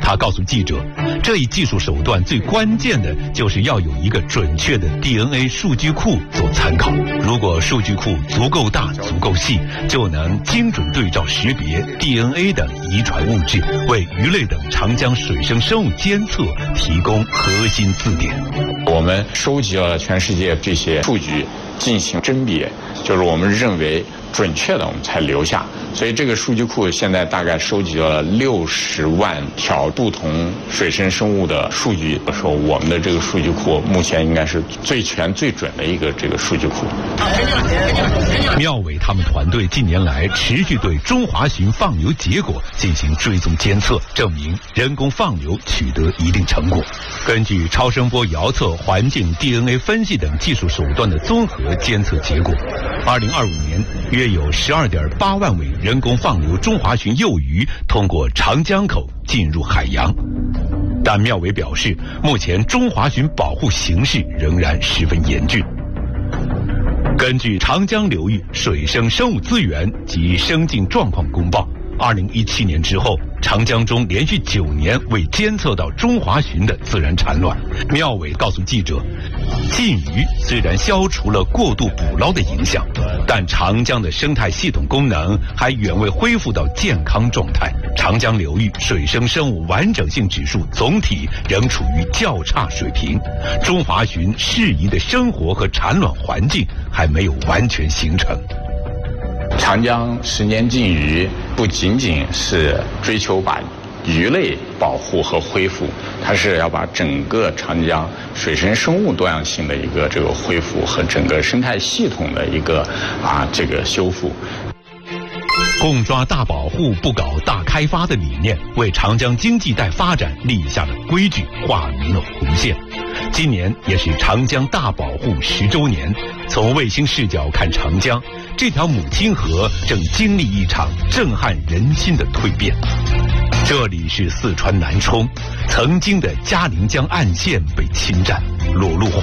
他告诉记者，这一技术手段最关键的就是要有一个准确的 DNA 数据库做参考。如果数据库足够大、足够细，就能精准对照识别 DNA 等遗传物质，为鱼类等长江水生生物监测提供核心字典。 我们收集了全世界这些数据进行甄别，就是我们认为准确的我们才留下。所以这个数据库现在大概收集了60万条不同水生生物的数据，说我们的这个数据库目前应该是最全最准的一个这个数据库。 妙伟他们团队近年来持续对中华鲟放流结果进行追踪监测，证明人工放流取得一定成果。根据超声波遥测、环境 DNA 分析等技术手段的综合监测结果，2025年约有12.8万尾人工放流中华鲟幼鱼通过长江口进入海洋。但妙伟表示，目前中华鲟保护形势仍然十分严峻。根据长江流域水生生物资源及生境状况公报，2017年之后，长江中连续9年未监测到中华鲟的自然产卵。妙伟告诉记者，禁渔虽然消除了过度捕捞的影响，但长江的生态系统功能还远未恢复到健康状态。长江流域水生生物完整性指数总体仍处于较差水平，中华鲟适宜的生活和产卵环境还没有完全形成。 长江10年禁渔不仅仅是追求把鱼类保护和恢复，它是要把整个长江水生生物多样性的一个这个恢复和整个生态系统的一个这个修复。 共抓大保护不搞大开发的理念，为长江经济带发展立下了规矩，画明了红线。今年也是长江大保护10周年，从卫星视角看长江，这条母亲河正经历一场震撼人心的蜕变。这里是四川南充，曾经的嘉陵江岸线被侵占，裸露黄